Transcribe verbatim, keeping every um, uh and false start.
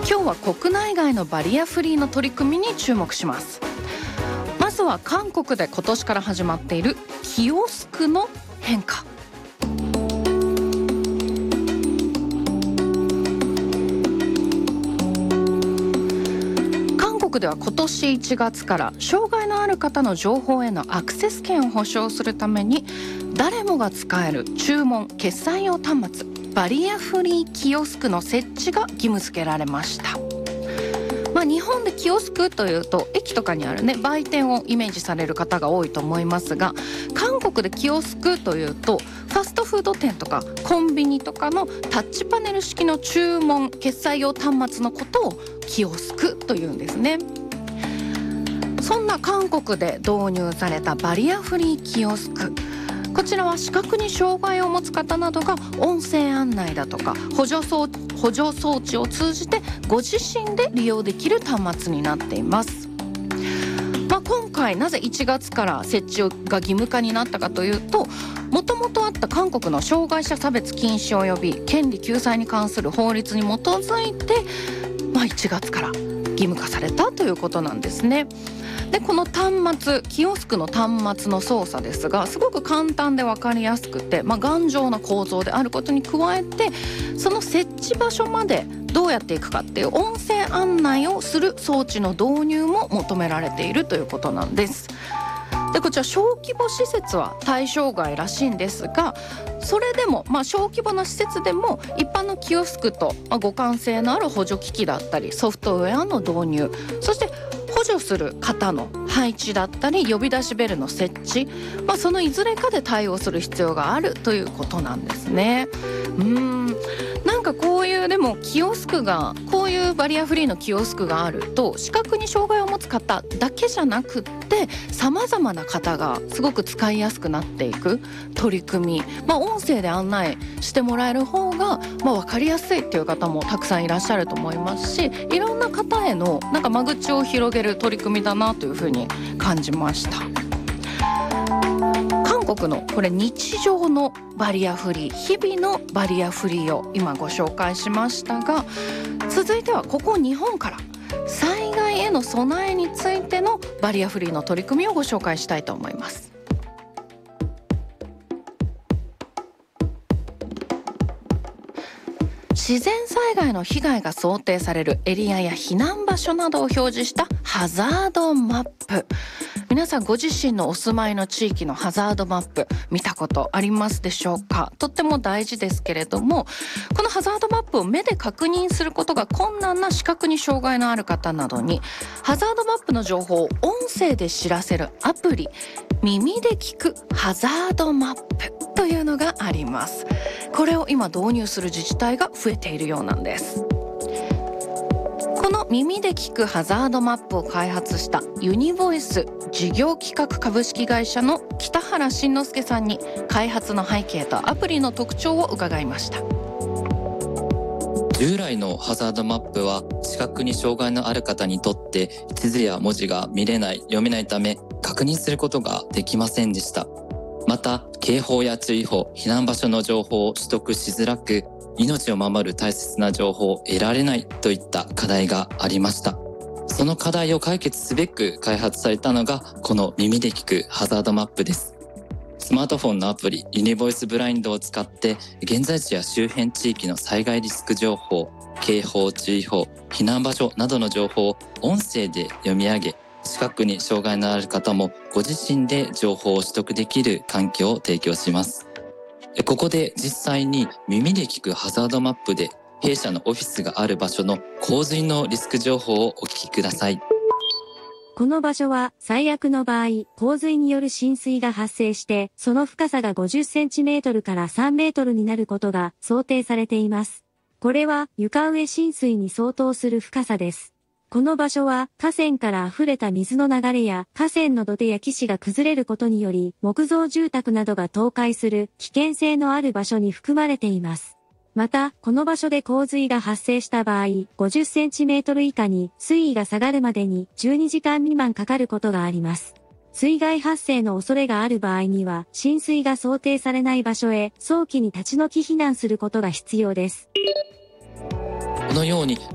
今日は国内外のバリアフリーの取り組みに注目します。まずは韓国で今年から始まっているキオスクの変化。韓国では今年いちがつから障害のある方の情報へのアクセス権を保障するために、誰もが使える注文決済用端末バリアフリーキオスクの設置が義務付けられました。まあ、日本でキオスクというと駅とかにあるね売店をイメージされる方が多いと思いますが、韓国でキオスクというとファストフード店とかコンビニとかのタッチパネル式の注文決済用端末のことをキオスクというんですね。そんな韓国で導入されたバリアフリーキオスク、こちらは視覚に障害を持つ方などが音声案内だとか補助装置、補助装置を通じてご自身で利用できる端末になっています。まあ、今回なぜいちがつから設置が義務化になったかというと、もともとあった韓国の障害者差別禁止及び権利救済に関する法律に基づいて、まあ、いちがつから義務化されたということなんですね。でこの端末、キオスクの端末の操作ですが、すごく簡単で分かりやすくて、まあ、頑丈な構造であることに加えて、その設置場所までどうやっていくかっていう音声案内をする装置の導入も求められているということなんです。でこちら小規模施設は対象外らしいんですが、それでも、まあ、小規模な施設でも一般のキオスクと、まあ、互換性のある補助機器だったりソフトウェアの導入、そして補助する方の配置だったり呼び出しベルの設置、まあ、そのいずれかで対応する必要があるということなんですね。うーんなんかこういうでもキオスクがこういうバリアフリーのキオスクがあると、視覚に障害を持つ方だけじゃなくってさまざまな方がすごく使いやすくなっていく取り組み、まあ、音声で案内してもらえる方が、まあ、分かりやすいっていう方もたくさんいらっしゃると思いますし、いろんな方へのなんか間口を広げる取り組みだなというふうに感じました。韓国のこれ日常のバリアフリー、日々のバリアフリーを今ご紹介しましたが、続いてはここ日本から災害への備えについてのバリアフリーの取り組みをご紹介したいと思います。自然災害の被害が想定されるエリアや避難場所などを表示したハザードマップ、皆さんご自身のお住まいの地域のハザードマップ見たことありますでしょうか。とっても大事ですけれども、このハザードマップを目で確認することが困難な視覚に障害のある方などに、ハザードマップの情報を音声で知らせるアプリ、耳で聞くハザードマップというのがあります。これを今導入する自治体が増えているようなんです。この耳で聞くハザードマップを開発したユニボイス事業企画株式会社の北原慎之介さんに開発の背景とアプリの特徴を伺いました。 従来のハザードマップは視覚に障害のある方にとって地図や文字が見れない、読めないため確認することができませんでした。また警報や注意報、避難場所の情報を取得しづらく、命を守る大切な情報を得られないといった課題がありました。その課題を解決すべく開発されたのがこの耳で聞くハザードマップです。スマートフォンのアプリユニボイスブラインドを使って現在地や周辺地域の災害リスク情報、警報、注意報、避難場所などの情報を音声で読み上げ、視覚に障害のある方もご自身で情報を取得できる環境を提供します。ここで実際に耳で聞くハザードマップで弊社のオフィスがある場所の洪水のリスク情報をお聞きください。 この場所は最悪の場合、洪水による浸水が発生して、その深さがごじゅっセンチメートルからさんメートルになることが想定されています。これは床上浸水に相当する深さです。この場所は河川から溢れた水の流れや河川の土手や岸が崩れることにより木造住宅などが倒壊する危険性のある場所に含まれています。また、この場所で洪水が発生した場合、ごじゅっセンチメートル以下に水位が下がるまでにじゅうにじかん未満かかることがあります。水害発生の恐れがある場合には、浸水が想定されない場所へ早期に立ち退き避難することが必要です。 このように